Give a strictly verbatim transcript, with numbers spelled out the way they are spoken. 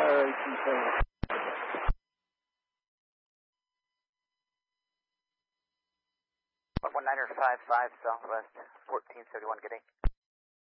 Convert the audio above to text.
one niner five five Southwest, fourteen seventy-one, good day.